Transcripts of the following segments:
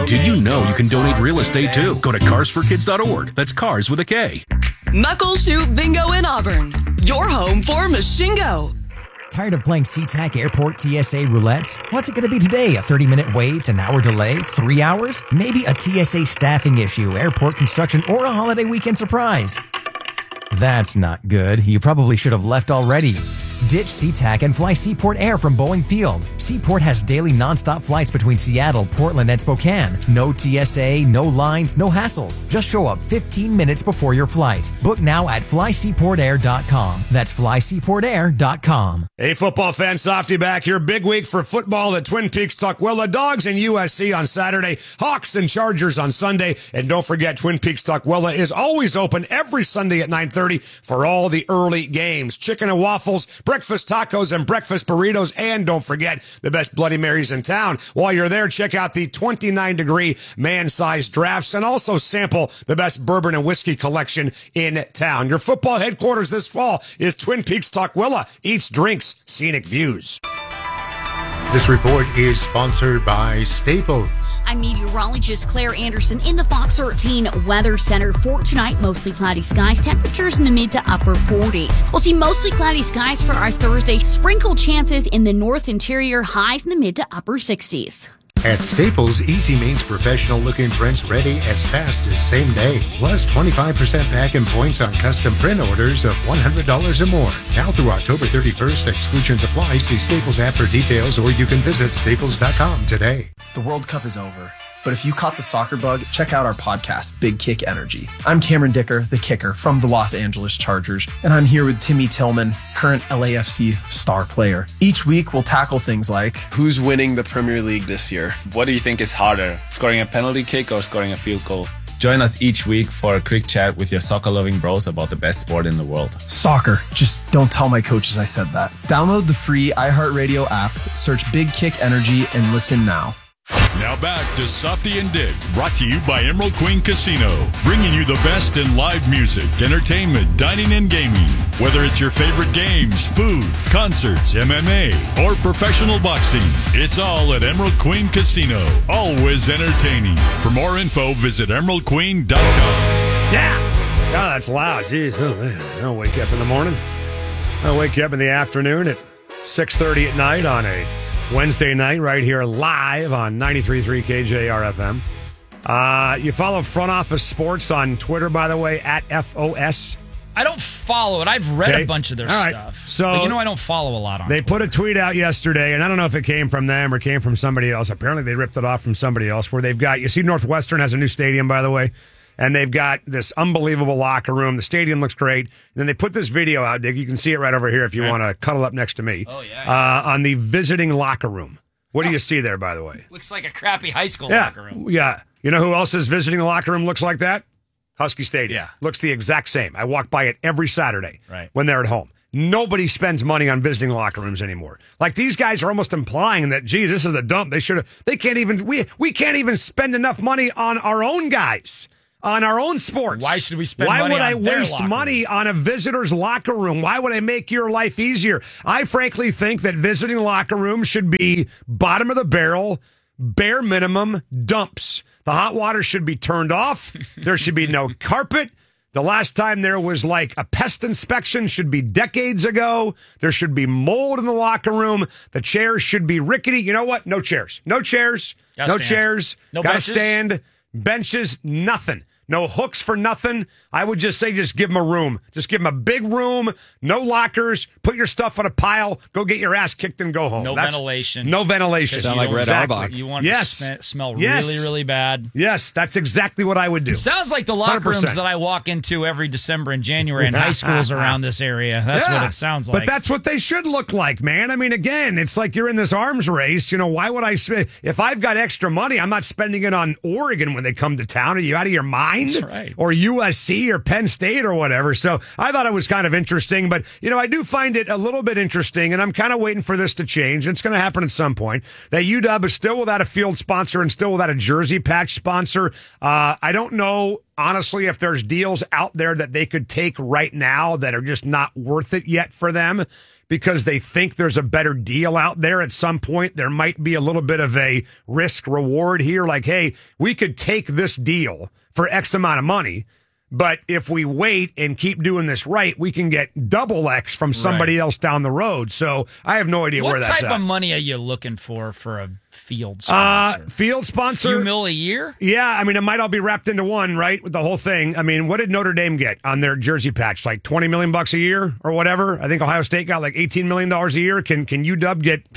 Did you know you can donate real estate too? Go to carsforkids.org. That's cars with a K. Muckleshoot Bingo in Auburn. Your home for Mashingo. Tired of playing SeaTac Airport TSA roulette? What's it going to be today? A 30-minute wait, an hour delay, 3 hours? Maybe a TSA staffing issue, airport construction, or a holiday weekend surprise. That's not good. You probably should have left already. Ditch SeaTac and fly Seaport Air from Boeing Field. Seaport has daily nonstop flights between Seattle, Portland, and Spokane. No TSA, no lines, no hassles. Just show up 15 minutes before your flight. Book now at flyseaportair.com. That's flyseaportair.com. Hey, football fans, Softy back here. Big week for football at Twin Peaks Tukwila. Dogs and USC on Saturday. Hawks and Chargers on Sunday. And don't forget, Twin Peaks Tukwila is always open every Sunday at 9:30 for all the early games. Chicken and waffles, breakfast tacos, and breakfast burritos. And don't forget the best Bloody Marys in town. While you're there, check out the 29-degree man-sized drafts and also sample the best bourbon and whiskey collection in town. Your football headquarters this fall is Twin Peaks Tukwila. Eats, drinks, scenic views. This report is sponsored by Staples. I'm meteorologist Claire Anderson in the Fox 13 Weather Center. For tonight, mostly cloudy skies, temperatures in the mid to upper 40s. We'll see mostly cloudy skies for our Thursday. Sprinkle chances in the north interior, highs in the mid to upper 60s. At Staples, easy means professional-looking prints ready as fast as same day. Plus 25% back in points on custom print orders of $100 or more. Now through October 31st, exclusions apply. See Staples app for details, or you can visit staples.com today. The World Cup is over, but if you caught the soccer bug, check out our podcast, Big Kick Energy. I'm Cameron Dicker, the kicker from the Los Angeles Chargers, and I'm here with Timmy Tillman, current LAFC star player. Each week, we'll tackle things like, who's winning the Premier League this year? What do you think is harder, scoring a penalty kick or scoring a field goal? Join us each week for a quick chat with your soccer-loving bros about the best sport in the world. Soccer. Just don't tell my coaches I said that. Download the free iHeartRadio app, search Big Kick Energy, and listen now. Now back to Softy and Dick, brought to you by Emerald Queen Casino, bringing you the best in live music, entertainment, dining, and gaming. Whether it's your favorite games, food, concerts, MMA, or professional boxing, it's all at Emerald Queen Casino. Always entertaining. For more info, visit emeraldqueen.com. Yeah! God, that's loud. Jeez, oh man. I'll wake you up in the morning. I'll wake you up in the afternoon at 6:30 at night on a Wednesday night right here live on 93.3 KJR-FM. You follow Front Office Sports on Twitter, by the way, at FOS. I don't follow it. I've read a bunch of their stuff. So but I don't follow a lot on They Twitter. put a tweet out yesterday, and I don't know if it came from them or came from somebody else. Apparently they ripped it off from somebody else, where they've got, you see Northwestern has a new stadium, by the way, and they've got this unbelievable locker room. The stadium looks great. And then they put this video out, Dick. You can see it right over here if you want to cuddle up next to me. Oh, yeah. On the visiting locker room. What do you see there, by the way? Looks like a crappy high school locker room. Yeah. You know who else's visiting locker room looks like that? Husky Stadium. Yeah. Looks the exact same. I walk by it every Saturday when they're at home. Nobody spends money on visiting locker rooms anymore. Like, these guys are almost implying that, gee, this is a dump. We can't even spend enough money on our own guys. On our own sports. Why should we spend money on Why would I their waste locker money on a visitor's locker room? Why would I make your life easier? I frankly think that visiting locker rooms should be bottom of the barrel, bare minimum dumps. The hot water should be turned off. There should be no carpet. The last time there was like a pest inspection should be decades ago. There should be mold in the locker room. The chairs should be rickety. You know what? No chairs. No chairs. No chairs. No Gotta benches? stand. Benches, nothing. No hooks for nothing. I would just say just give them a room. Just give them a big room, no lockers, put your stuff on a pile, go get your ass kicked and go home. No ventilation. No ventilation. Sound like Red Auerbach. You want it to smell really, really bad. Yes, that's exactly what I would do. Sounds like the locker 100%. rooms that I walk into every December and January in high schools around this area. That's what it sounds like. But that's what they should look like, man. I mean, again, it's like you're in this arms race. You know, why would I spend? If I've got extra money, I'm not spending it on Oregon when they come to town. Are you out of your mind? That's right. Or USC or Penn State or whatever. So I thought it was kind of interesting. But, I do find it a little bit interesting, and I'm kind of waiting for this to change. It's going to happen at some point. That UW is still without a field sponsor and still without a jersey patch sponsor. I don't know honestly, if there's deals out there that they could take right now that are just not worth it yet for them because they think there's a better deal out there at some point, there might be a little bit of a risk reward here. Like, hey, we could take this deal for X amount of money, but if we wait and keep doing this right, we can get double X from somebody else down the road. So I have no idea where that's at. What type of money are you looking for a field sponsor? Field sponsor? A few mil a year? Yeah, I mean, it might all be wrapped into one, right, with the whole thing. I mean, what did Notre Dame get on their jersey patch? Like $20 million a year or whatever? I think Ohio State got like $18 million a year. Can UW get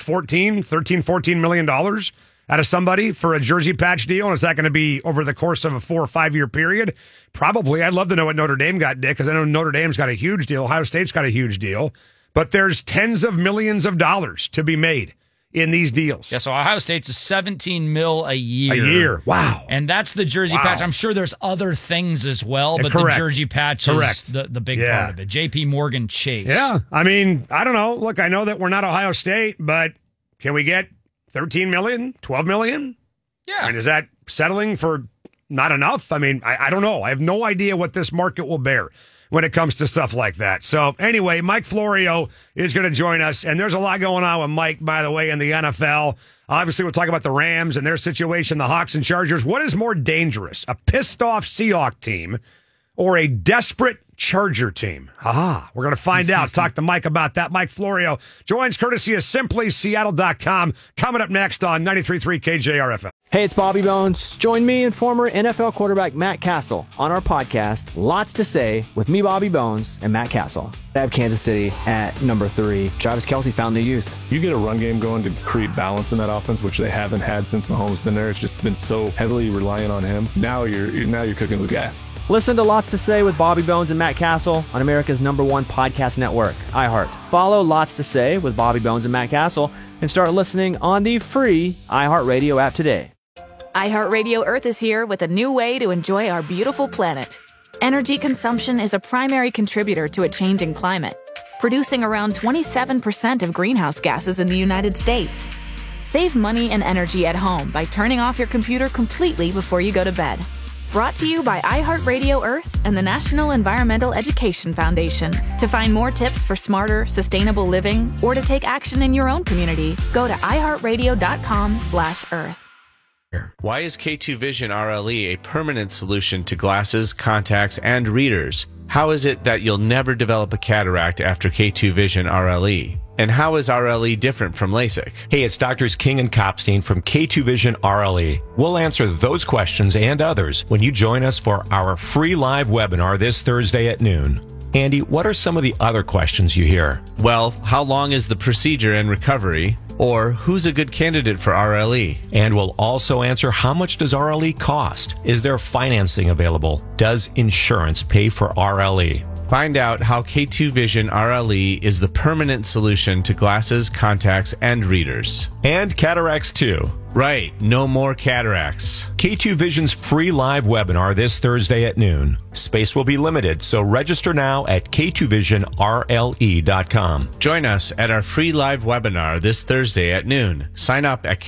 $14 million out of somebody for a jersey patch deal? And is that going to be over the course of a 4 or 5 year period? Probably. I'd love to know what Notre Dame got, Dick, because I know Notre Dame's got a huge deal. Ohio State's got a huge deal. But there's tens of millions of dollars to be made in these deals. Yeah, so Ohio State's a $17 million a year. A year. Wow. And that's the jersey patch. I'm sure there's other things as well, but correct. The jersey patch is the big part of it. JP Morgan Chase. Yeah. I mean, I don't know. Look, I know that we're not Ohio State, but can we get 13 million, 12 million? Yeah. I mean, is that settling for not enough? I mean, I don't know. I have no idea what this market will bear when it comes to stuff like that. So anyway, Mike Florio is going to join us, and there's a lot going on with Mike, by the way, in the NFL. Obviously, we'll talk about the Rams and their situation, the Hawks and Chargers. What is more dangerous, a pissed-off Seahawks team or a desperate Charger team? We're going to find out. Talk to Mike about that. Mike Florio joins courtesy of SimplySeattle.com. Coming up next on 93.3 KJRFM. Hey, it's Bobby Bones. Join me and former NFL quarterback Matt Castle on our podcast, Lots to Say, with me, Bobby Bones, and Matt Castle. I have Kansas City at number 3. Travis Kelce found new youth. You get a run game going to create balance in that offense, which they haven't had since Mahomes been there. It's just been so heavily reliant on him. Now you're cooking with gas. Listen to Lots to Say with Bobby Bones and Matt Castle on America's #1 podcast network, iHeart. Follow Lots to Say with Bobby Bones and Matt Castle and start listening on the free iHeartRadio app today. iHeartRadio Earth is here with a new way to enjoy our beautiful planet. Energy consumption is a primary contributor to a changing climate, producing around 27% of greenhouse gases in the United States. Save money and energy at home by turning off your computer completely before you go to bed. Brought to you by iHeartRadio Earth and the National Environmental Education Foundation. To find more tips for smarter, sustainable living or to take action in your own community, go to iHeartRadio.com/Earth. Why is K2 Vision RLE a permanent solution to glasses, contacts, and readers? How is it that you'll never develop a cataract after K2 Vision RLE? And how is RLE different from LASIK? Hey, it's Doctors King and Kopstein from K2 Vision RLE. We'll answer those questions and others when you join us for our free live webinar this Thursday at noon. Andy, what are some of the other questions you hear? Well, how long is the procedure and recovery? Or who's a good candidate for RLE? And we'll also answer, how much does RLE cost? Is there financing available? Does insurance pay for RLE? Find out how K2 Vision RLE is the permanent solution to glasses, contacts, and readers. And cataracts too. Right, no more cataracts. K2 Vision's free live webinar this Thursday at noon. Space will be limited, so register now at K2VisionRLE.com. Join us at our free live webinar this Thursday at noon. Sign up at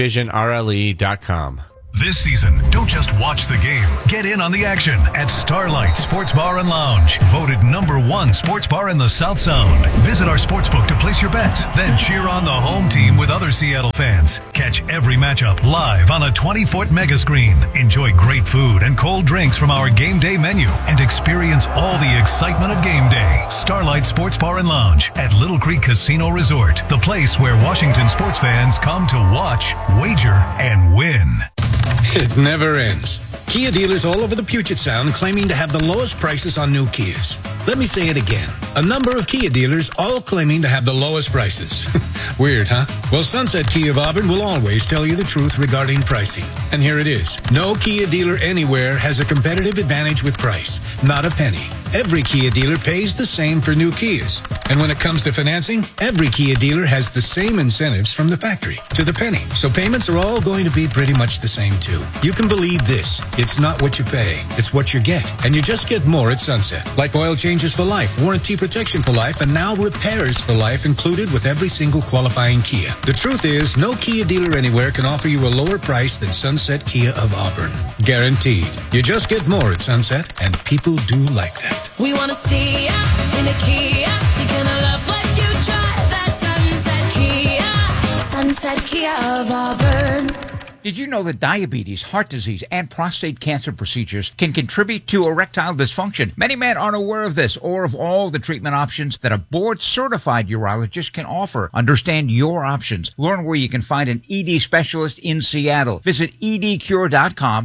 K2VisionRLE.com. This season, don't just watch the game. Get in on the action at Starlight Sports Bar and Lounge. Voted #1 sports bar in the South Sound. Visit our sportsbook to place your bets. Then cheer on the home team with other Seattle fans. Catch every matchup live on a 20-foot mega screen. Enjoy great food and cold drinks from our game day menu. And experience all the excitement of game day. Starlight Sports Bar and Lounge at Little Creek Casino Resort. The place where Washington sports fans come to watch, wager, and win. It never ends. Kia dealers all over the Puget Sound claiming to have the lowest prices on new Kias. Let me say it again. A number of Kia dealers all claiming to have the lowest prices. Weird, huh? Well, Sunset Kia of Auburn will always tell you the truth regarding pricing. And here it is. No Kia dealer anywhere has a competitive advantage with price. Not a penny. Every Kia dealer pays the same for new Kias. And when it comes to financing, every Kia dealer has the same incentives from the factory to the penny. So payments are all going to be pretty much the same too. You can believe this. It's not what you pay. It's what you get. And you just get more at Sunset. Like oil changes for life, warranty for protection for life, and now repairs for life included with every single qualifying Kia. The truth is, no Kia dealer anywhere can offer you a lower price than Sunset Kia of Auburn. Guaranteed. You just get more at Sunset, and people do like that. We want to see ya in a Kia. You're gonna love what you drive. That Sunset Kia. Sunset Kia of Auburn. Did you know that diabetes, heart disease, and prostate cancer procedures can contribute to erectile dysfunction? Many men aren't aware of this or of all the treatment options that a board-certified urologist can offer. Understand your options. Learn where you can find an ED specialist in Seattle. Visit edcure.com,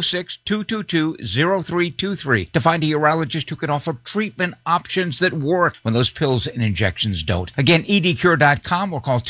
206-222-0323 to find a urologist who can offer treatment options that work when those pills and injections don't. Again, edcure.com or call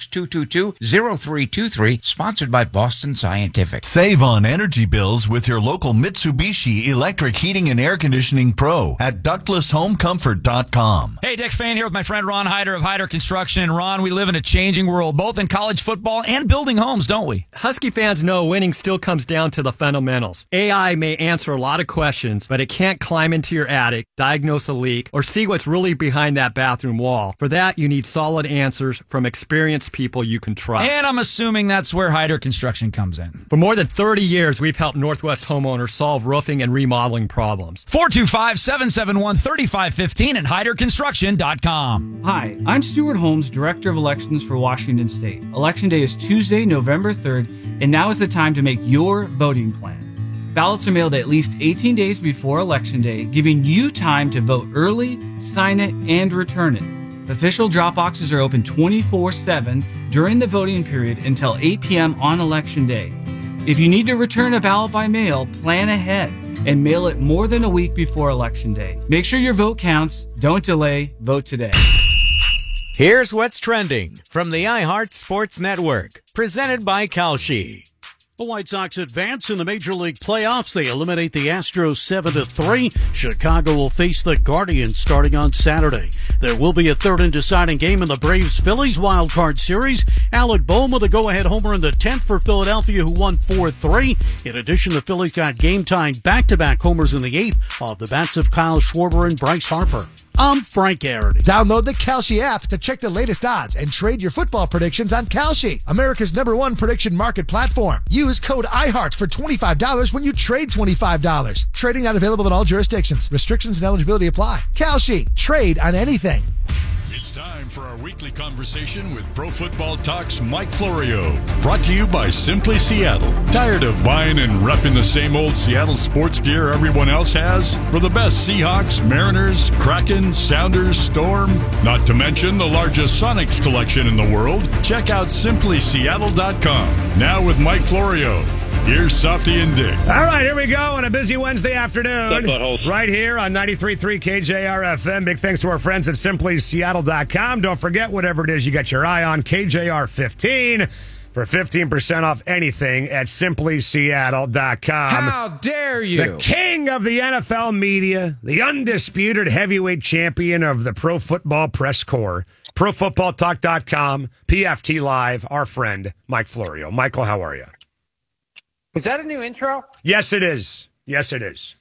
206-222-0323, sponsored by Boston Scientific. Save on energy bills with your local Mitsubishi Electric Heating and Air Conditioning Pro at ductlesshomecomfort.com. Hey, Dick Fan here with my friend Ron Hyder of Hyder Construction. And Ron, we live in a changing world, both in college football and building homes, don't we? Husky fans know winning still comes down to the fundamentals. AI may answer a lot of questions, but it can't climb into your attic, diagnose a leak, or see what's really behind that bathroom wall. For that, you need solid answers from experienced people you can trust. And I'm assuming that's where Hyder Construction comes in. For more than 30 years, we've helped Northwest homeowners solve roofing and remodeling problems. 425-771-3515 at HyderConstruction.com. Hi, I'm Stuart Holmes, Director of Elections for Washington State. Election Day is Tuesday, November 3rd, and now is the time to make your voting plan. Ballots are mailed at least 18 days before Election Day, giving you time to vote early, sign it, and return it. Official drop boxes are open 24/7 during the voting period until 8 p.m. on Election Day. If you need to return a ballot by mail, plan ahead and mail it more than a week before Election Day. Make sure your vote counts. Don't delay. Vote today. Here's what's trending from the iHeart Sports Network, presented by Kalshi. The White Sox advance in the Major League playoffs. They eliminate the Astros 7-3. Chicago will face the Guardians starting on Saturday. There will be a third and deciding game in the Braves-Phillies wildcard series. Alec Bohm with a go-ahead homer in the 10th for Philadelphia, who won 4-3. In addition, the Phillies got game-time back-to-back homers in the 8th off the bats of Kyle Schwarber and Bryce Harper. I'm Frank Garrity. Download the Kalshi app to check the latest odds and trade your football predictions on Kalshi, America's #1 prediction market platform. Use code IHEART for $25 when you trade $25. Trading not available in all jurisdictions. Restrictions and eligibility apply. Kalshi. Trade on anything. It's time for our weekly conversation with Pro Football Talk's Mike Florio. Brought to you by Simply Seattle. Tired of buying and repping the same old Seattle sports gear everyone else has? For the best Seahawks, Mariners, Kraken, Sounders, Storm, not to mention the largest Sonics collection in the world, check out simplyseattle.com. Now with Mike Florio. Here's Softy and Dick. All right, here we go on a busy Wednesday afternoon. Right here on 93.3 KJR-FM. Big thanks to our friends at simplyseattle.com. Don't forget, whatever it is you got your eye on, KJR15 for 15% off anything at simplyseattle.com. How dare you? The king of the NFL media, the undisputed heavyweight champion of the Pro Football Press Corps, ProFootballTalk.com, PFT Live, our friend, Mike Florio. Michael, how are you? Is that a new intro? Yes, it is. Yes, it is.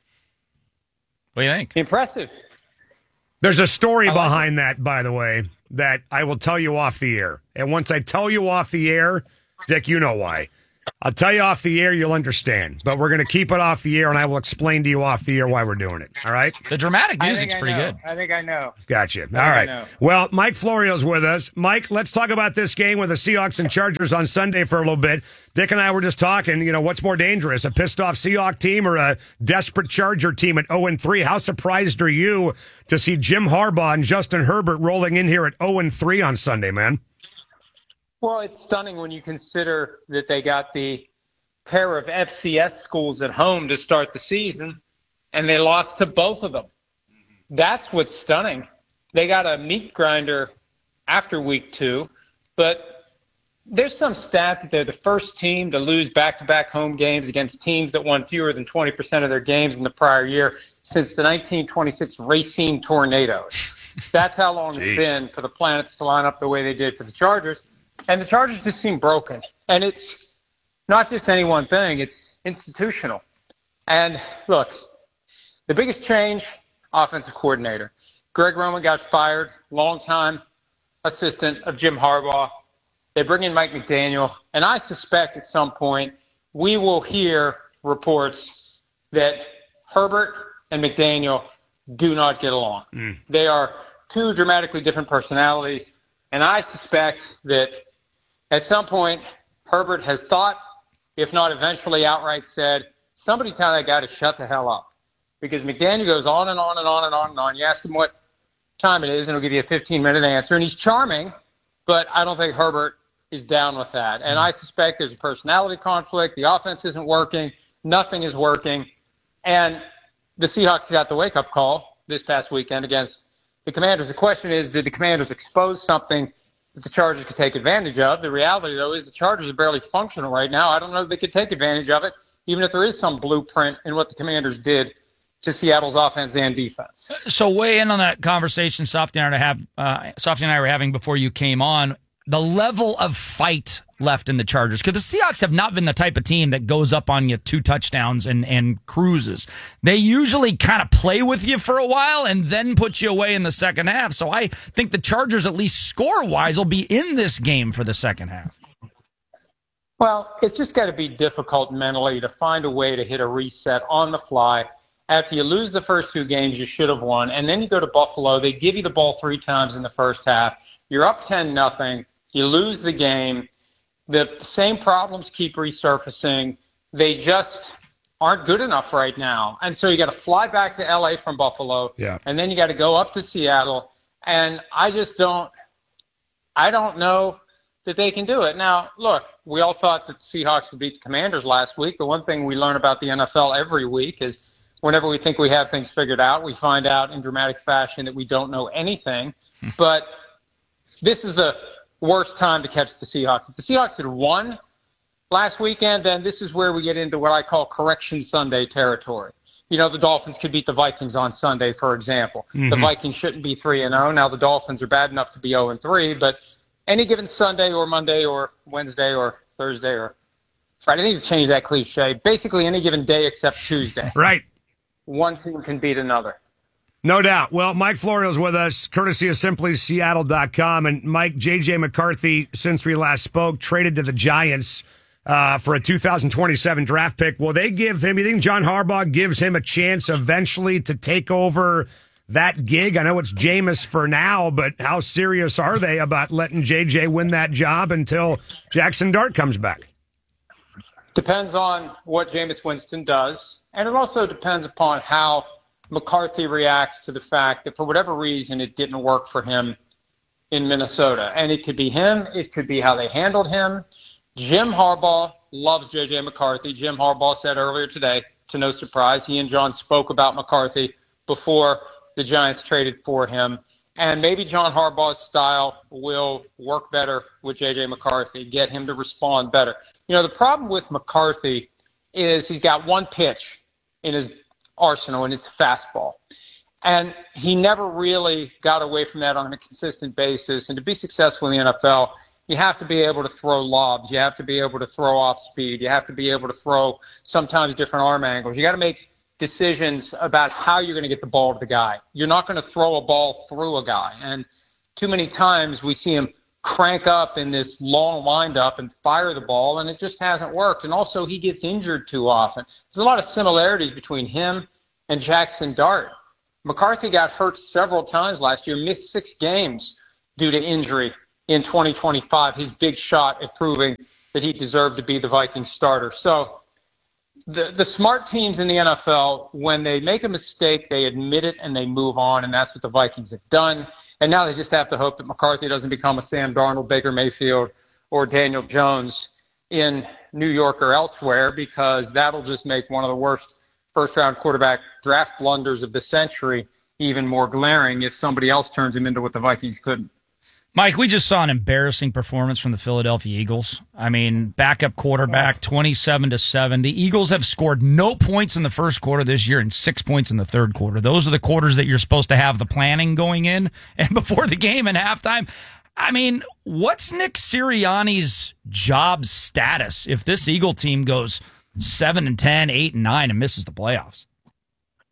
What do you think? Impressive. There's a story behind that, by the way, that I will tell you off the air. And once I tell you off the air, Dick, you know why. I'll tell you off the air, you'll understand. But we're going to keep it off the air, and I will explain to you off the air why we're doing it. All right? The dramatic music's pretty good. I think I know. Gotcha. All right. Well, Mike Florio's with us. Mike, let's talk about this game with the Seahawks and Chargers on Sunday for a little bit. Dick and I were just talking, what's more dangerous, a pissed-off Seahawks team or a desperate Charger team at 0-3? How surprised are you to see Jim Harbaugh and Justin Herbert rolling in here at 0-3 on Sunday, man? Well, it's stunning when you consider that they got the pair of FCS schools at home to start the season, and they lost to both of them. That's what's stunning. They got a meat grinder after week 2, but there's some stat that they're the first team to lose back-to-back home games against teams that won fewer than 20% of their games in the prior year since the 1926 Racine Tornadoes. That's how long it's been for the Planets to line up the way they did for the Chargers. And the Chargers just seem broken. And it's not just any one thing. It's institutional. And look, the biggest change, offensive coordinator. Greg Roman got fired, longtime assistant of Jim Harbaugh. They bring in Mike McDaniel, and I suspect at some point we will hear reports that Herbert and McDaniel do not get along. They are two dramatically different personalities, and I suspect that at some point Herbert has thought, if not eventually outright said, somebody tell that guy to shut the hell up. Because McDaniel goes on and on and on and on and on. You ask him what time it is, and he'll give you a 15-minute answer, and he's charming, but I don't think Herbert is down with that. And I suspect there's a personality conflict. The offense isn't working. Nothing is working. And the Seahawks got the wake-up call this past weekend against the Commanders. The question is, did the Commanders expose something that the Chargers could take advantage of? The reality, though, is the Chargers are barely functional right now. I don't know if they could take advantage of it, even if there is some blueprint in what the Commanders did to Seattle's offense and defense. So weigh in on that conversation Softy and I were having before you came on. The level of fight left in the Chargers, because the Seahawks have not been the type of team that goes up on you 2 touchdowns and cruises. They usually kind of play with you for a while and then put you away in the second half. So I think the Chargers, at least score-wise, will be in this game for the second half. Well, it's just got to be difficult mentally to find a way to hit a reset on the fly. After you lose the first 2 games you should have won, and then you go to Buffalo, they give you the ball 3 times in the first half. You're up 10-0. You lose the game. The same problems keep resurfacing. They just aren't good enough right now. And so you got to fly back to L.A. from Buffalo, and then you got to go up to Seattle. And I don't know that they can do it. Now, look, we all thought that the Seahawks would beat the Commanders last week. The one thing we learn about the NFL every week is whenever we think we have things figured out, we find out in dramatic fashion that we don't know anything. But this is the worst time to catch the Seahawks. If the Seahawks had won last weekend, then this is where we get into what I call Correction Sunday territory. You know, the Dolphins could beat the Vikings on Sunday, for example. The Vikings shouldn't be 3-0. Now the Dolphins are bad enough to be 0-3, but any given Sunday or Monday or Wednesday or Thursday or Friday, I need to change that cliche. Basically any given day except Tuesday. Right. One team can beat another. No doubt. Well, Mike Florio's with us, courtesy of SimplySeattle.com. And Mike, J.J. McCarthy, since we last spoke, traded to the Giants for a 2027 draft pick. Will they give him, you think John Harbaugh gives him a chance eventually to take over that gig? I know it's Jameis for now, but how serious are they about letting J.J. win that job until Jackson Dart comes back? Depends on what Jameis Winston does. And it also depends upon how McCarthy reacts to the fact that for whatever reason it didn't work for him in Minnesota. And it could be him. It could be how they handled him. Jim Harbaugh loves J.J. McCarthy. Jim Harbaugh said earlier today, to no surprise, he and John spoke about McCarthy before the Giants traded for him. And maybe John Harbaugh's style will work better with J.J. McCarthy, get him to respond better. You know, the problem with McCarthy is he's got one pitch in his arsenal, and it's a fastball. And he never really got away from that on a consistent basis. And to be successful in the NFL, you have to be able to throw lobs. You have to be able to throw off speed. You have to be able to throw sometimes different arm angles. You got to make decisions about how you're going to get the ball to the guy. You're not going to throw a ball through a guy. And too many times we see him crank up in this long windup and fire the ball, and it just hasn't worked. And also he gets injured too often. There's a lot of similarities between him and Jackson Dart. McCarthy got hurt several times last year, missed 6 games due to injury in 2025, his big shot at proving that he deserved to be the Vikings starter. So the smart teams in the NFL, when they make a mistake, they admit it and they move on, and that's what the Vikings have done. And now they just have to hope that McCarthy doesn't become a Sam Darnold, Baker Mayfield, or Daniel Jones in New York or elsewhere, because that'll just make one of the worst first-round quarterback draft blunders of the century even more glaring if somebody else turns him into what the Vikings couldn't. Mike, we just saw an embarrassing performance from the Philadelphia Eagles. I mean, backup quarterback, 27-7. The Eagles have scored no points in the first quarter this year and 6 points in the third quarter. Those are the quarters that you're supposed to have the planning going in and before the game and halftime. I mean, what's Nick Sirianni's job status if this Eagle team goes 7-10, 8-9, and misses the playoffs?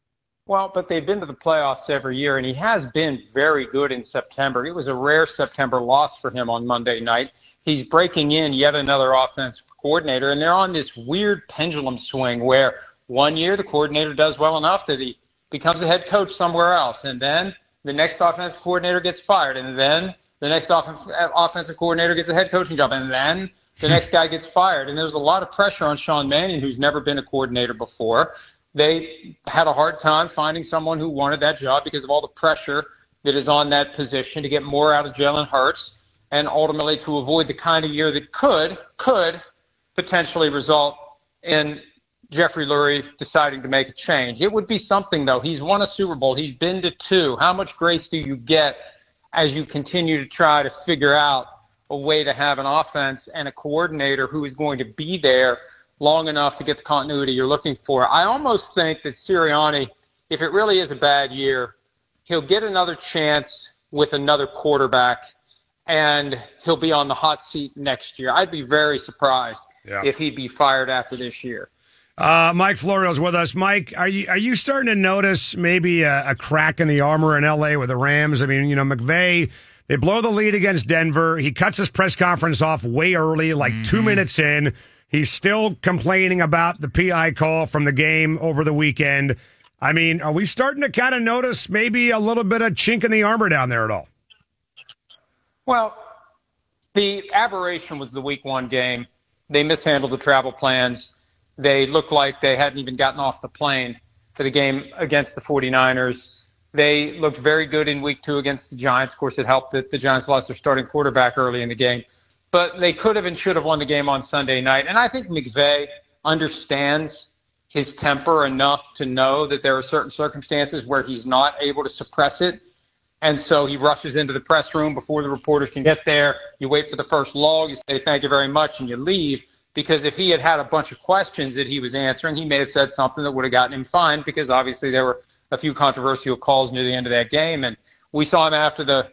Well, but they've been to the playoffs every year, and he has been very good in September. It was a rare September loss for him on Monday night. He's breaking in yet another offensive coordinator, and they're on this weird pendulum swing where one year the coordinator does well enough that he becomes a head coach somewhere else, and then the next offensive coordinator gets fired, and then the next offensive coordinator gets a head coaching job, and then the next guy gets fired. And there's a lot of pressure on Sean Mannion, who's never been a coordinator before. They had a hard time finding someone who wanted that job because of all the pressure that is on that position to get more out of Jalen Hurts and ultimately to avoid the kind of year that could potentially result in Jeffrey Lurie deciding to make a change. It would be something, though. He's won a Super Bowl. He's been to 2. How much grace do you get as you continue to try to figure out a way to have an offense and a coordinator who is going to be there long enough to get the continuity you're looking for? I almost think that Sirianni, if it really is a bad year, he'll get another chance with another quarterback, and he'll be on the hot seat next year. I'd be very surprised if he'd be fired after this year. Mike Florio's with us. Mike, are you starting to notice maybe a crack in the armor in L.A. with the Rams? I mean, McVay, they blow the lead against Denver. He cuts his press conference off way early, like 2 minutes in. He's still complaining about the PI call from the game over the weekend. I mean, are we starting to kind of notice maybe a little bit of chink in the armor down there at all? Well, the aberration was the Week 1 game. They mishandled the travel plans. They looked like they hadn't even gotten off the plane for the game against the 49ers. They looked very good in Week 2 against the Giants. Of course, it helped that the Giants lost their starting quarterback early in the game. But they could have and should have won the game on Sunday night. And I think McVay understands his temper enough to know that there are certain circumstances where he's not able to suppress it. And so he rushes into the press room before the reporters can get there. You wait for the first lull. You say, thank you very much, and you leave. Because if he had had a bunch of questions that he was answering, he may have said something that would have gotten him fined, because obviously there were a few controversial calls near the end of that game. And we saw him after the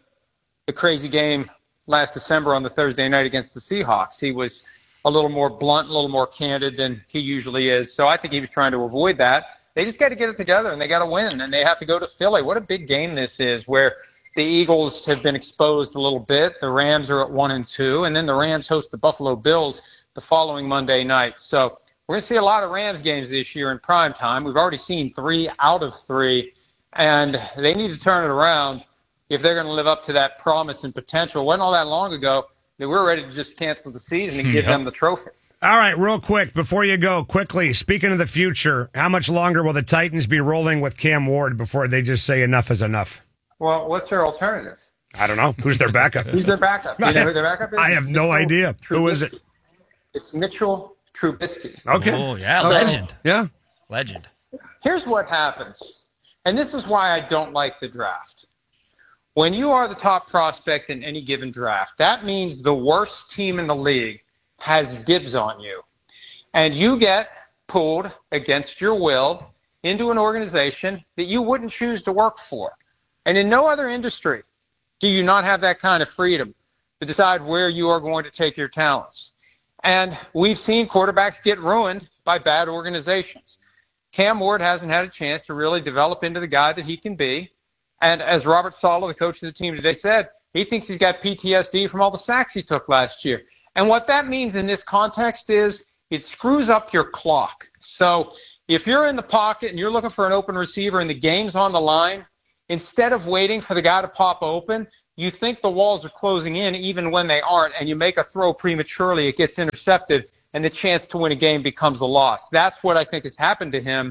crazy game last December on the Thursday night against the Seahawks. He was a little more blunt, a little more candid than he usually is. So I think he was trying to avoid that. They just got to get it together, and they got to win, and they have to go to Philly. What a big game this is, where the Eagles have been exposed a little bit. The Rams are at 1-2, and then the Rams host the Buffalo Bills the following Monday night. So we're going to see a lot of Rams games this year in prime time. We've already seen 3 out of 3, and they need to turn it around if they're going to live up to that promise and potential. It wasn't all that long ago that we were ready to just cancel the season and give them the trophy. All right, real quick, before you go, quickly, speaking of the future, how much longer will the Titans be rolling with Cam Ward before they just say enough is enough? Well, what's their alternative? I don't know. Who's their backup? Who's their backup? Do you know who their backup is? I have no idea. Who is it? It's Mitchell Trubisky. Okay. Oh, yeah, legend. Yeah. Legend. Here's what happens, and this is why I don't like the draft. When you are the top prospect in any given draft, that means the worst team in the league has dibs on you. And you get pulled against your will into an organization that you wouldn't choose to work for. And in no other industry do you not have that kind of freedom to decide where you are going to take your talents. And we've seen quarterbacks get ruined by bad organizations. Cam Ward hasn't had a chance to really develop into the guy that he can be. And as Robert Saleh, the coach of the team today, said, he thinks he's got PTSD from all the sacks he took last year. And what that means in this context is it screws up your clock. So if you're in the pocket and you're looking for an open receiver and the game's on the line, instead of waiting for the guy to pop open, you think the walls are closing in even when they aren't, and you make a throw prematurely, it gets intercepted, and the chance to win a game becomes a loss. That's what I think has happened to him.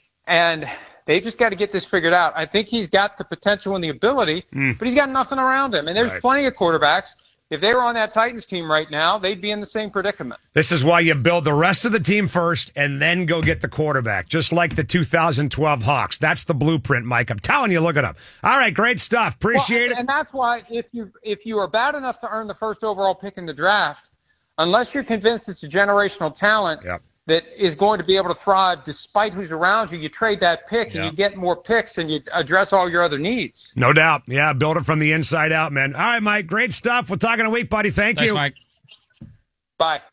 And they've just got to get this figured out. I think he's got the potential and the ability, but he's got nothing around him. And there's plenty of quarterbacks. If they were on that Titans team right now, they'd be in the same predicament. This is why you build the rest of the team first and then go get the quarterback, just like the 2012 Hawks. That's the blueprint, Mike. I'm telling you, look it up. All right, great stuff. Appreciate it. And that's why if you are bad enough to earn the first overall pick in the draft, unless you're convinced it's a generational talent that is going to be able to thrive despite who's around you, you trade that pick and you get more picks and you address all your other needs. No doubt. Yeah, build it from the inside out, man. All right, Mike, great stuff. We'll talk in a week, buddy. Thanks, you. Mike. Bye.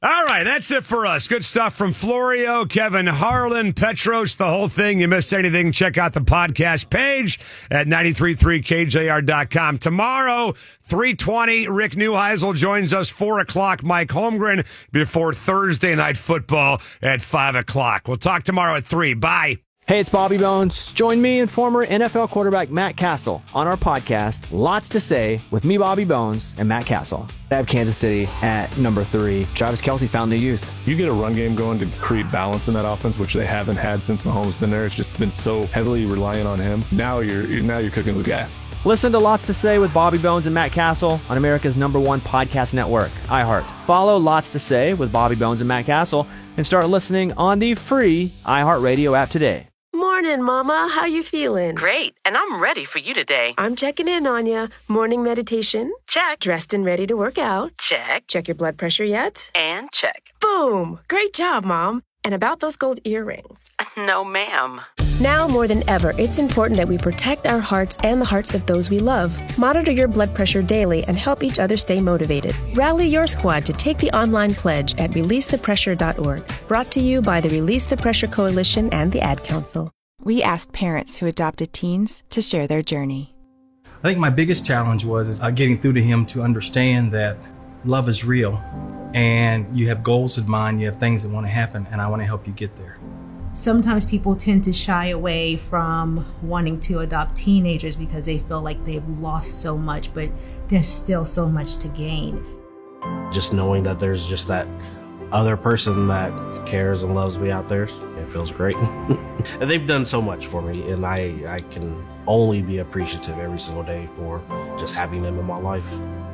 All right, that's it for us. Good stuff from Florio, Kevin Harlan, Petros, the whole thing. You missed anything, check out the podcast page at 933kjr.com. Tomorrow, 3:20, Rick Neuheisel joins us, 4 o'clock, Mike Holmgren, before Thursday Night Football at 5 o'clock. We'll talk tomorrow at 3. Bye. Hey, it's Bobby Bones. Join me and former NFL quarterback Matt Castle on our podcast, Lots to Say, with me, Bobby Bones, and Matt Castle. I have Kansas City at number 3. Travis Kelce found the youth. You get a run game going to create balance in that offense, which they haven't had since Mahomes been there. It's just been so heavily reliant on him. Now you're cooking with gas. Listen to Lots to Say with Bobby Bones and Matt Castle on America's #1 podcast network, iHeart. Follow Lots to Say with Bobby Bones and Matt Castle and start listening on the free iHeartRadio app today. Morning, Mama. How you feeling? Great, and I'm ready for you today. I'm checking in on you. Morning meditation? Check. Dressed and ready to work out? Check. Check your blood pressure yet? And check. Boom! Great job, Mom. And about those gold earrings? No, ma'am. Now more than ever, it's important that we protect our hearts and the hearts of those we love. Monitor your blood pressure daily and help each other stay motivated. Rally your squad to take the online pledge at releasethepressure.org. Brought to you by the Release the Pressure Coalition and the Ad Council. We asked parents who adopted teens to share their journey. I think my biggest challenge was getting through to him to understand that love is real and you have goals in mind, you have things that want to happen, and I want to help you get there. Sometimes people tend to shy away from wanting to adopt teenagers because they feel like they've lost so much, but there's still so much to gain. Just knowing that there's just that other person that cares and loves me out there, it feels great. And they've done so much for me, and I can only be appreciative every single day for just having them in my life.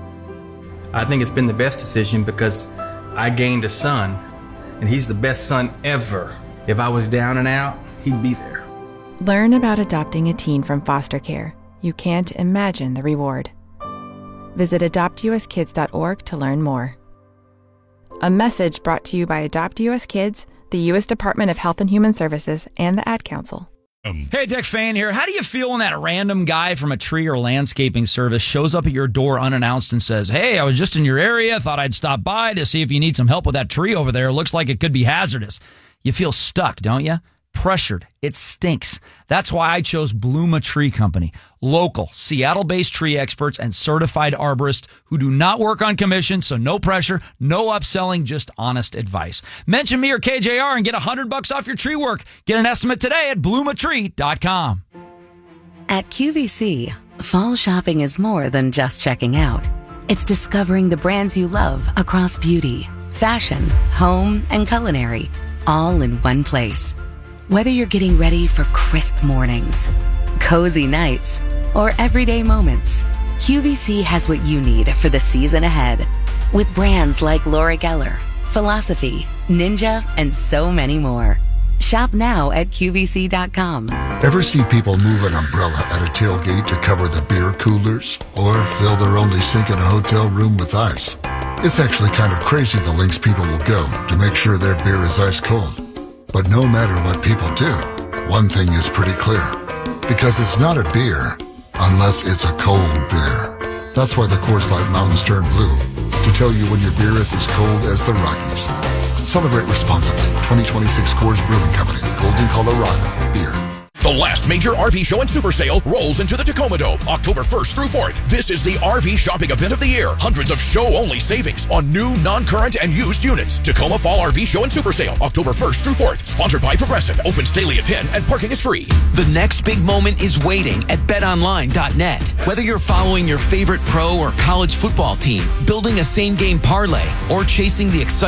I think it's been the best decision because I gained a son, and he's the best son ever. If I was down and out, he'd be there. Learn about adopting a teen from foster care. You can't imagine the reward. Visit adoptuskids.org to learn more. A message brought to you by Adopt US Kids, the U.S. Department of Health and Human Services, and the Ad Council. Hey, Dick Fain here. How do you feel when that random guy from a tree or landscaping service shows up at your door unannounced and says, "Hey, I was just in your area, thought I'd stop by to see if you need some help with that tree over there. Looks like it could be hazardous." You feel stuck, don't you? Pressured. It stinks. That's why I chose Bluma Tree Company. Local, Seattle-based tree experts and certified arborists who do not work on commission, so no pressure, no upselling, just honest advice. Mention me or KJR and get $100 off your tree work. Get an estimate today at BlumaTree.com. At QVC, fall shopping is more than just checking out. It's discovering the brands you love across beauty, fashion, home, and culinary, all in one place. Whether you're getting ready for crisp mornings, cozy nights, or everyday moments, QVC has what you need for the season ahead. With brands like Laura Geller, Philosophy, Ninja, and so many more. Shop now at QVC.com. Ever see people move an umbrella at a tailgate to cover the beer coolers? Or fill their only sink in a hotel room with ice? It's actually kind of crazy the lengths people will go to make sure their beer is ice cold. But no matter what people do, one thing is pretty clear. Because it's not a beer unless it's a cold beer. That's why the Coors Light Mountains turn blue, to tell you when your beer is as cold as the Rockies. Celebrate responsibly. 2026 Coors Brewing Company, Golden, Colorado. Beer. The last major RV show and super sale rolls into the Tacoma Dome, October 1st through 4th. This is the RV shopping event of the year. Hundreds of show-only savings on new, non-current, and used units. Tacoma Fall RV Show and Super Sale, October 1st through 4th. Sponsored by Progressive. Opens daily at 10 and parking is free. The next big moment is waiting at betonline.net. Whether you're following your favorite pro or college football team, building a same-game parlay, or chasing the exciting